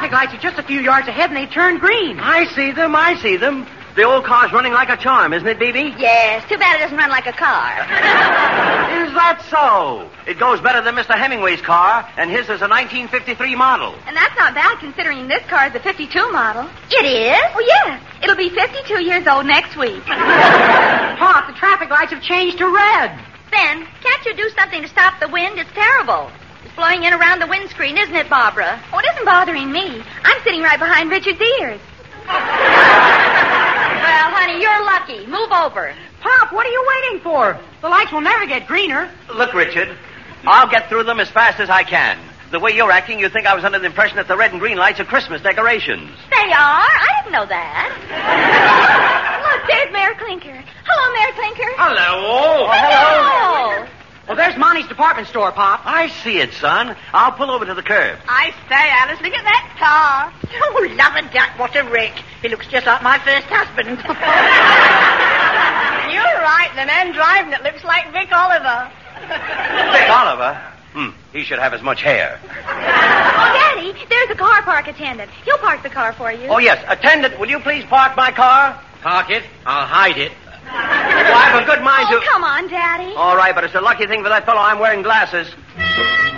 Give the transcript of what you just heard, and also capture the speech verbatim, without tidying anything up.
traffic lights are just a few yards ahead and they turn green. I see them, I see them. The old car's running like a charm, isn't it, B B? Yes, too bad it doesn't run like a car. Is that so? It goes better than Mister Hemingway's car, and his is a nineteen fifty-three model. And that's not bad considering this car is a fifty-two model. It is? Oh, yes. It'll be fifty-two years old next week. Pop, the traffic lights have changed to red. Ben, can't you do something to stop the wind? It's terrible. It's blowing in around the windscreen, isn't it, Barbara? Oh, it isn't bothering me. I'm sitting right behind Richard's ears. Well, honey, you're lucky. Move over. Pop, what are you waiting for? The lights will never get greener. Look, Richard, I'll get through them as fast as I can. The way you're acting, you'd think I was under the impression that the red and green lights are Christmas decorations. They are? I didn't know that. Look, there's Mayor Clinker. Hello, Mayor Clinker. Hello. Oh, Hello. Well, there's Monty's department store, Pop. I see it, son. I'll pull over to the curb. I say, Alice, look at that car. Oh, love a duck, what a wreck. He looks just like my first husband. You're right, the man driving it looks like Vic Oliver. Vic Oliver? Hmm, he should have as much hair. Oh, Daddy, there's a car park attendant. He'll park the car for you. Oh, yes. Attendant, will you please park my car? Park it. I'll hide it. Well, I have a good mind oh, to... come on, Daddy. All right, but it's a lucky thing for that fellow I'm wearing glasses.